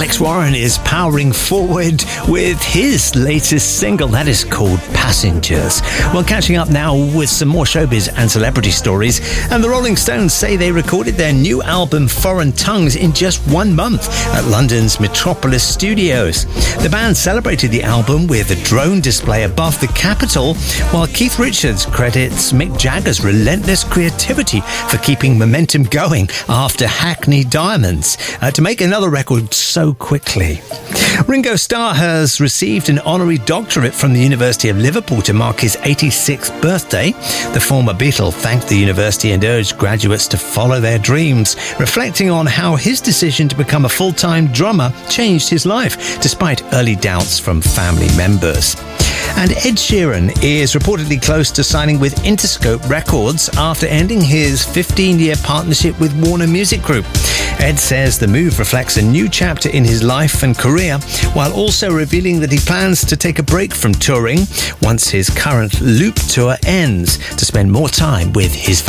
Alex Warren is powering forward with his latest single that is called Passengers. Well, catching up now with some more showbiz and celebrity stories. And the Rolling Stones say they recorded their new album Foreign Tongues in just 1 month at London's Metropolis Studios. The band celebrated the album with a drone display above the Capitol, while Keith Richards credits Mick Jagger's relentless creativity for keeping momentum going after Hackney Diamonds to make another record so quickly. Ringo Starr has received an honorary doctorate from the University of Liverpool to mark his 86th birthday. The former Beatle thanked the university and urged graduates to follow their dreams, reflecting on how his decision to become a full-time drummer changed his life, despite early doubts from family members. And Ed Sheeran is reportedly close to signing with Interscope Records after ending his 15-year partnership with Warner Music Group. Ed says the move reflects a new chapter in his life and career, while also revealing that he plans to take a break from touring once his current Loop tour ends to spend more time with his